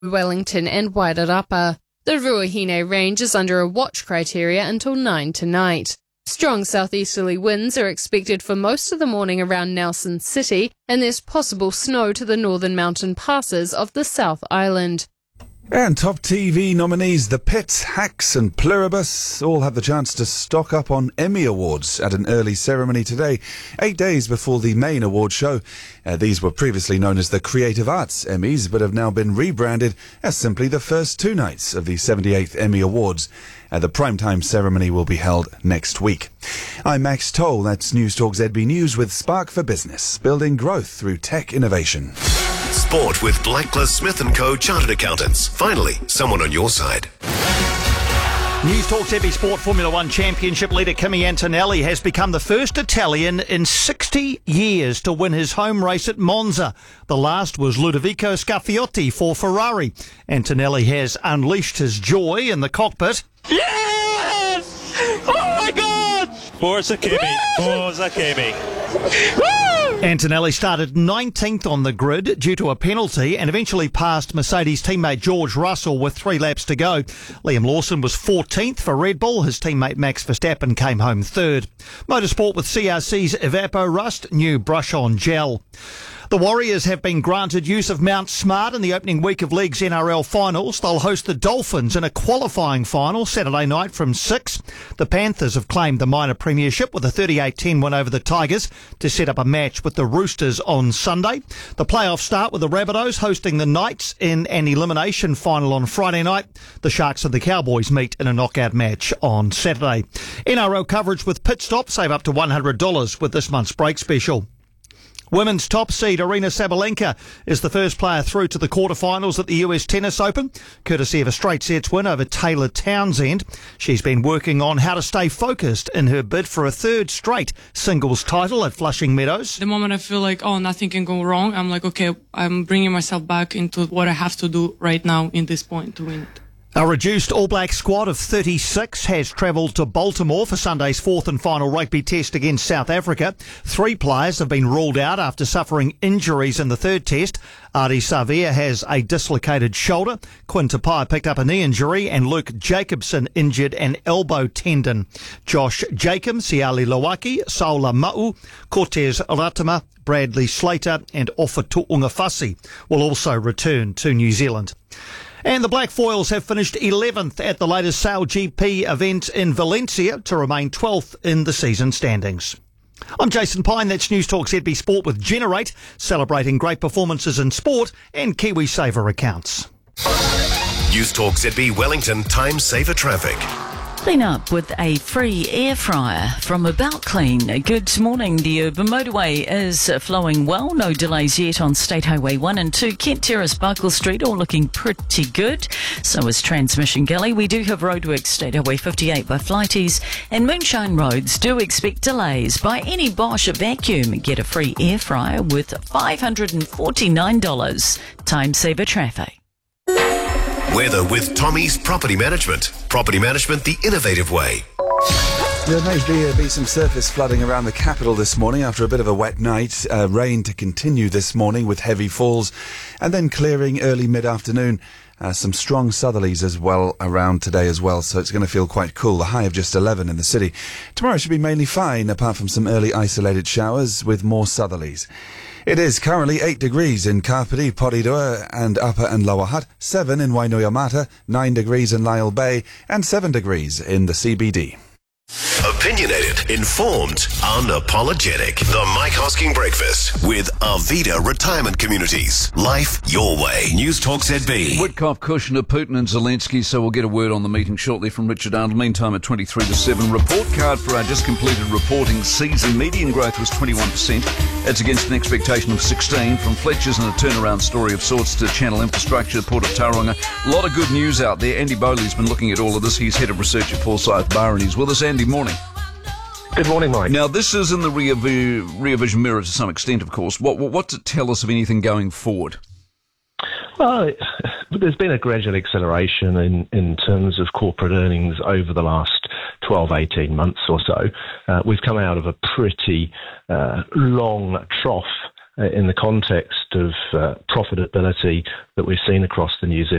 Wellington and Wairarapa. The Ruahine Range is under a watch criteria until 9 tonight. Strong southeasterly winds are expected for most of the morning around Nelson City, and there's possible snow to the northern mountain passes of the South Island. And top TV nominees The Pit, Hacks and Pluribus all have the chance to stock up on Emmy Awards at an early ceremony today, 8 days before the main award show. These were previously known as the Creative Arts Emmys, but have now been rebranded as simply the first two nights of the 78th Emmy Awards. The primetime ceremony will be held next week. I'm Max Toll. That's News Talk ZB News with Spark for Business, building growth through tech innovation. Sport with Blackler Smith & Co. Chartered Accountants. Finally, someone on your side. News Talk ZB Sport Formula One Championship leader Kimi Antonelli has become the first Italian in 60 years to win his home race at Monza. The last was Ludovico Scarfiotti for Ferrari. Antonelli has unleashed his joy in the cockpit. Yes! Oh my God! Forza Kimi, Forza Kimi. Antonelli started 19th on the grid due to a penalty and eventually passed Mercedes teammate George Russell with 3 laps to go. Liam Lawson was 14th for Red Bull. His teammate Max Verstappen came home 3rd. Motorsport with CRC's Evapo Rust, new brush-on gel. The Warriors have been granted use of Mount Smart in the opening week of League's NRL finals. They'll host the Dolphins in a qualifying final Saturday night from 6. The Panthers have claimed the minor premiership with a 38-10 win over the Tigers to set up a match with the Roosters on Sunday. The playoffs start with the Rabbitohs hosting the Knights in an elimination final on Friday night. The Sharks and the Cowboys meet in a knockout match on Saturday. NRL coverage with Pit Stop. Save up to $100 with this month's break special. Women's top seed Aryna Sabalenka is the first player through to the quarterfinals at the US Tennis Open, courtesy of a straight sets win over Taylor Townsend. She's been working on how to stay focused in her bid for a 3rd straight singles title at Flushing Meadows. The moment I feel like, nothing can go wrong, I'm like, okay, I'm bringing myself back into what I have to do right now in this point to win it. A reduced All Black squad of 36 has travelled to Baltimore for Sunday's 4th and final rugby test against South Africa. 3 players have been ruled out after suffering injuries in the 3rd test. Ardie Savea has a dislocated shoulder. Quinn Tupai picked up a knee injury and Luke Jacobson injured an elbow tendon. Josh Jacob, Siali Lawaki, Saula Ma'u, Cortez Ratama, Bradley Slater and Ofa Tu'ungafasi will also return to New Zealand. And the Black Foils have finished 11th at the latest Sail GP event in Valencia to remain 12th in the season standings. I'm Jason Pine, that's News Talk ZB Sport with Generate, celebrating great performances in sport and KiwiSaver accounts. News Talk ZB Wellington Time Saver Traffic. Clean up with a free air fryer from About Clean. Good morning. The urban motorway is flowing well. No delays yet on State Highway 1 and 2. Kent Terrace, Buckle Street, all looking pretty good. So is Transmission Gully. We do have roadworks State Highway 58 by Flighties. And Moonshine Roads do expect delays. Buy any Bosch vacuum. Get a free air fryer with $549. Time saver traffic. Weather with Tommy's Property Management. Property management the innovative way. There may be some surface flooding around the capital this morning after a bit of a wet night. Rain to continue this morning with heavy falls and then clearing early mid-afternoon. Some strong southerlies as well around today as well, so it's going to feel quite cool. The high of just 11 in the city. Tomorrow should be mainly fine, apart from some early isolated showers with more southerlies. It is currently 8 degrees in Kapiti, Porirua and Upper and Lower Hutt, 7 in Wainoiamata, 9 degrees in Lyell Bay and 7 degrees in the CBD. Opinionated, informed, unapologetic. The Mike Hosking Breakfast with Arvida Retirement Communities. Life your way. News Talk ZB. Witkoff, Kushner, Putin and Zelensky, so we'll get a word on the meeting shortly from Richard Arnold. Meantime at 23 to 7. Report card for our just completed reporting season. Median growth was 21%. That's against an expectation of 16. From Fletcher's and a turnaround story of sorts to Channel Infrastructure, Port of Tauranga. A lot of good news out there. Andy Bowley's been looking at all of this. He's head of research at Forsyth Bar and he's with us. Andy, morning. Good morning, Mike. Now, this is in the rear vision mirror to some extent, of course. What to tell us of anything going forward? Well, there's been a gradual acceleration in terms of corporate earnings over the last 12, 18 months or so. We've come out of a pretty long trough in the context of profitability that we've seen across the New Zealand